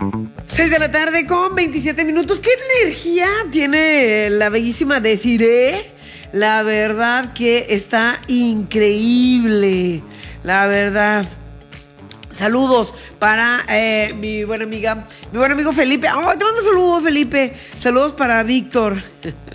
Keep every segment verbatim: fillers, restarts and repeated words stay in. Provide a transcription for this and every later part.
seis de la tarde con veintisiete minutos. ¿Qué energía tiene la bellísima Desiree? La verdad que está increíble. La verdad. Saludos para eh, mi buena amiga, mi buen amigo Felipe. Oh, te mando saludos, Felipe. Saludos para Víctor.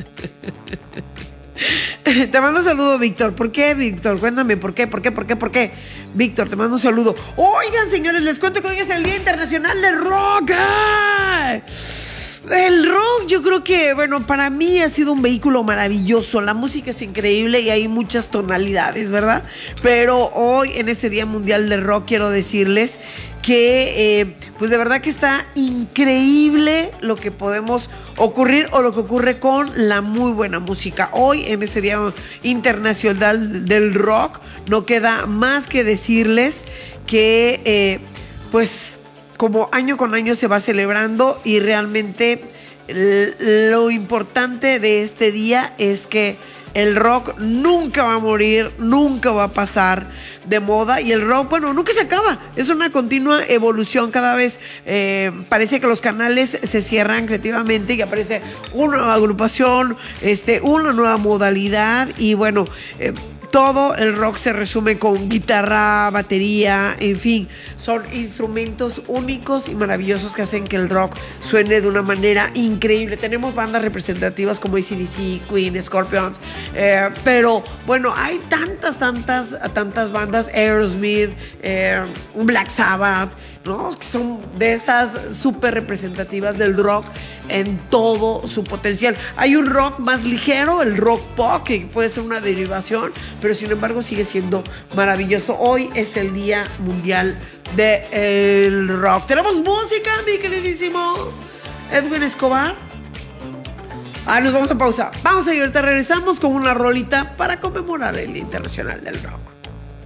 Te mando un saludo, Víctor. ¿Por qué, Víctor? Cuéntame, ¿por qué? ¿Por qué? ¿Por qué? ¿Por qué? Víctor, te mando un saludo. Oigan, señores, les cuento que hoy es el Día Internacional del Rock. ¡Ay! El rock, yo creo que, bueno, para mí ha sido un vehículo maravilloso. La música es increíble y hay muchas tonalidades, ¿verdad? Pero hoy, en este Día Mundial del Rock, quiero decirles que, eh, pues de verdad que está increíble lo que podemos ocurrir o lo que ocurre con la muy buena música. Hoy, en este Día Internacional del Rock, no queda más que decirles que, eh, pues... como año con año se va celebrando y realmente lo importante de este día es que el rock nunca va a morir, nunca va a pasar de moda y el rock, bueno, nunca se acaba, es una continua evolución. Cada vez eh, parece que los canales se cierran creativamente y aparece una nueva agrupación, este, una nueva modalidad y bueno... Eh, todo el rock se resume con guitarra, batería, en fin, son instrumentos únicos y maravillosos que hacen que el rock suene de una manera increíble. Tenemos bandas representativas como A C D C, Queen, Scorpions, eh, pero bueno, hay tantas, tantas, tantas bandas, Aerosmith, eh, Black Sabbath, ¿no? Que son de esas súper representativas del rock en todo su potencial. Hay un rock más ligero, el rock pop, que puede ser una derivación, pero sin embargo sigue siendo maravilloso. Hoy es el Día Mundial del Rock. Tenemos música, mi queridísimo Edwin Escobar. Ah, nos vamos a pausa. Vamos a ir, ahorita regresamos con una rolita para conmemorar el Día Internacional del Rock.